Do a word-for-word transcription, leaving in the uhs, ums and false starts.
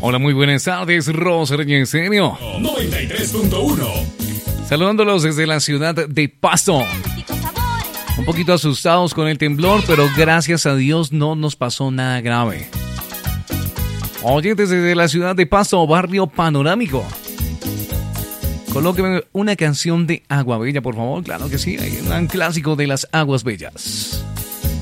Hola, muy buenas tardes, Rosa en serio. noventa y tres punto uno. Saludándolos desde la ciudad de Pasto. Un poquito asustados con el temblor, pero gracias a Dios no nos pasó nada grave. Oyentes desde la ciudad de Pasto, barrio panorámico. Colóqueme una canción de Agua Bella, por favor. Claro que sí, hay un clásico de las Aguas Bellas.